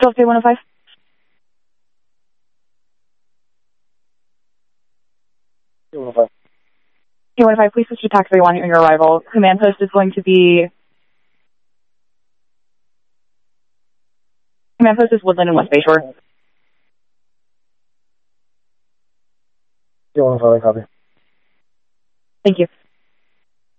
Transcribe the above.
Still K105? K105. K105, please switch to taxi 31 on your arrival. Command post is going to be... Command post is Woodland and West Bayshore. K105, I copy. Thank you.